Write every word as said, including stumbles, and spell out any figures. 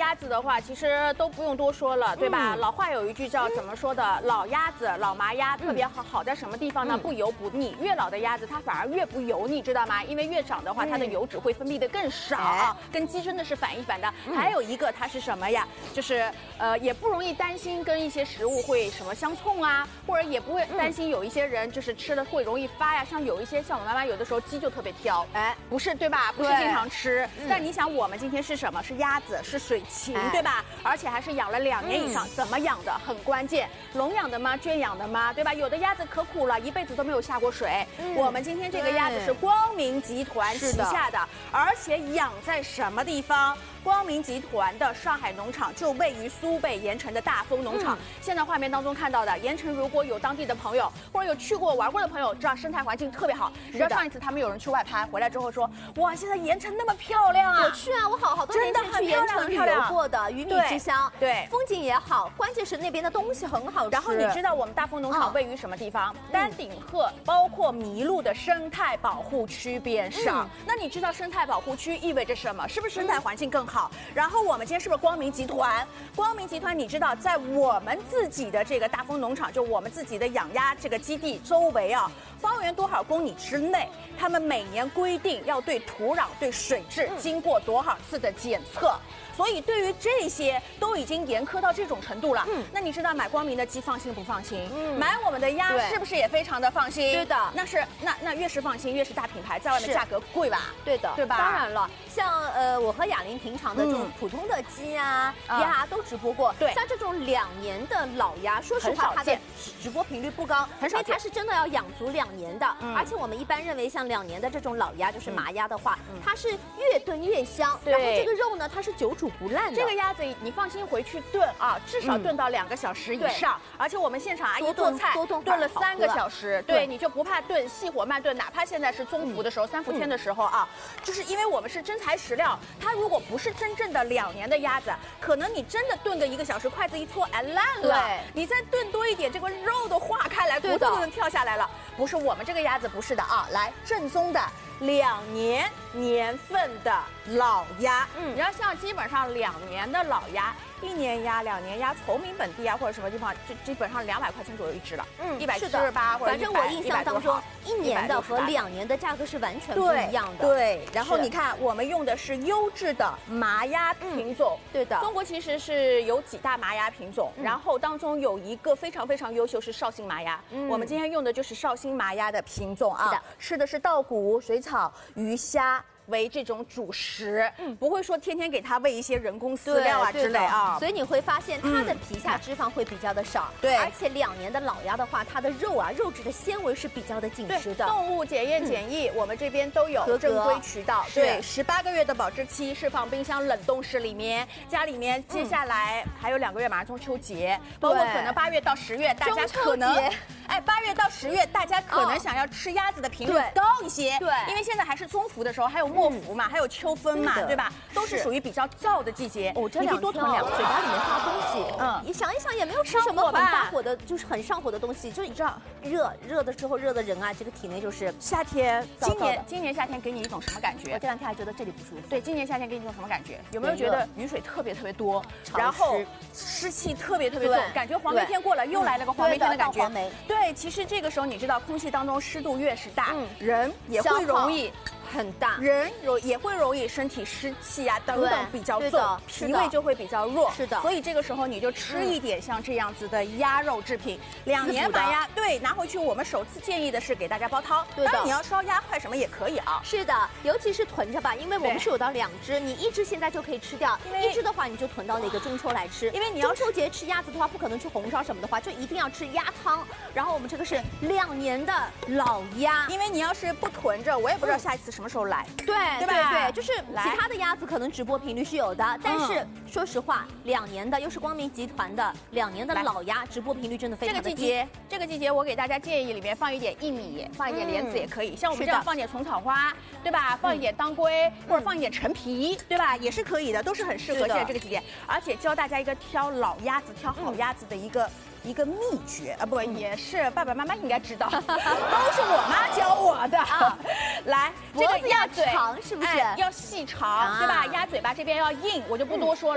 鸭子的话，其实都不用多说了，对吧？ 嗯、 老话有一句叫怎么说的？老鸭子、老麻鸭特别好，好在什么地方呢？嗯、不油不腻。越老的鸭子它反而越不油腻，知道吗？因为越长的话，它的油脂会分泌的更少，嗯、跟鸡真的是反一反的。嗯、还有一个它是什么呀？就是呃，也不容易担心跟一些食物会什么相冲啊，或者也不会担心有一些人就是吃了会容易发呀。像有一些像我妈妈有的时候鸡就特别挑，哎，不是对吧？不是经常吃。嗯、但你想，我们今天是什么？是鸭子，是水禽，哎、对吧？而且还是养了两年以上，嗯、怎么养的很关键。笼养的吗？圈养的吗？对吧？有的鸭子可苦了，一辈子都没有下过水。嗯、我们今天这个鸭子是光明集团旗下的，而且养在什么地方？光明集团的上海农场就位于苏北盐城的大丰农场。嗯、现在画面当中看到的盐城，如果有当地的朋友或者有去过玩过的朋友，知道生态环境特别好。你知道上一次他们有人去外拍回来之后说，哇，现在盐城那么漂亮啊！ 我去啊，我好好多年前去盐城旅游过的，鱼米之乡， 对， 风景也好，关键是那边的东西很好吃。 然后你知道我们大丰农场位于什么地方？嗯、丹顶鹤包括麋鹿的生态保护区边上。嗯、那你知道生态保护区意味着什么？是不是生态环境更好？嗯、然后我们今天是不是光明集团？光明集团，你知道在我们自己的这个大丰农场，就我们自己的养鸭这个基地周围啊，方圆多少公里之内，他们每年规定要对土壤、对水质经过多少次的检测。所以对于这些都已经严苛到这种程度了，嗯，那你知道买光明的鸡放心不放心？嗯，买我们的鸭是不是也非常的放心？ 对的， 那是那那越是放心，越是大品牌，在外面价格贵吧？ 对的， 对吧？ 当然了，像呃我和雅玲平常的这种普通的鸡啊、嗯、鸭都直播过， 对， 像这种两年的老鸭，说实话它的直播频率不高， 很少见， 因为它是真的要养足两年的，嗯、而且我们一般认为像两年的这种老鸭，就是麻鸭的话，嗯、它是越炖越香，然后这个肉呢它是久煮不烂的， 这个鸭。鸭子你放心回去炖啊，至少炖到两个小时以上。嗯、而且我们现场阿姨做菜炖了三个小时，对，你就不怕炖，细火慢炖。哪怕现在是中伏的时候，嗯、三伏天的时候啊，就是因为我们是真材实料，它如果不是真正的两年的鸭子，可能你真的炖个一个小时，筷子一搓，哎烂了。对，你再炖多一点，这个肉都化开来，骨头都能跳下来了。不是我们这个鸭子不是的啊，来正宗的。两年年份的老鸭，嗯，你要像基本上两年的老鸭，一年鸭、两年鸭，崇明本地啊或者什么地方，就基本上两百块钱左右一只了，嗯，一百七十八或者反正我印象当中，一年的和两年的价格是完全不一样的。 对，然后你看，我们用的是优质的麻鸭品种， 对的。 中国其实是有几大麻鸭品种，然后当中有一个非常非常优秀是绍兴麻鸭，我们今天用的就是绍兴麻鸭的品种啊，吃的是稻谷、水草、鱼虾为这种主食，嗯，不会说天天给它喂一些人工饲料啊之类啊， 所以你会发现它的皮下脂肪会比较的少，对，而且两年的老鸭的话，它的肉啊，肉质的纤维是比较的紧实的。 动物检验检疫，我们这边都有正规渠道，对，十八个月的保质期是放冰箱冷冻室里面，家里面接下来还有两个月，马上中秋节，包括可能八月到十月，大家可能。哎，八月到十月，大家可能想要吃鸭子的频率高一些，对，因为现在还是中伏的时候，还有末伏嘛，还有秋分嘛，对吧？都是属于比较燥的季节。 哦，这两天嘴巴里面发东西，嗯，你想一想也没有吃什么很发火的，就是很上火的东西，就你知道，热热的时候热的人啊，这个体内就是夏天。今年今年夏天给你一种什么感觉？ 我这两天还觉得这里不舒服。 对，今年夏天给你一种什么感觉？有没有觉得雨水特别特别多，然后湿气特别特别重，感觉黄梅天过了，又来了个黄梅天的感觉。对。对，其实这个时候你知道，空气当中湿度越是大，嗯、人也会容易很大， 人容也会容易身体湿气啊等等比较重，脾胃就会比较弱。 是的， 所以这个时候你就吃一点像这样子的鸭肉制品，两年麻鸭，对，拿回去我们首次建议的是给大家煲汤。对的，当然你要烧鸭块什么也可以啊。 是的，尤其是囤着吧，因为我们是有到两只，你一只现在就可以吃掉，一只的话你就囤到那个中秋来吃。因为你要中秋节吃鸭子的话，不可能吃红烧什么的话，就一定要吃鸭汤。然后我们这个是两年的老鸭， 因为你要是不囤着，我也不知道下一次什么时候来。 对对吧？对，就是其他的鸭子可能直播频率是有的，但是说实话，两年的又是光明集团的两年的老鸭，直播频率真的非常的低。 这个季节，这个季节我给大家建议里面放一点薏米，放一点莲子也可以，像我们这样放点虫草花，对吧？放一点当归或者放一点陈皮，对吧？也是可以的，都是很适合现在这个季节。而且教大家一个挑老鸭子、挑好鸭子的一个。一个秘诀啊，不也是爸爸妈妈应该知道，都是我妈教我的。啊、来，这个鸭嘴长是不是、 哎、要细长，啊、对吧？鸭嘴巴这边要硬，我就不多说了。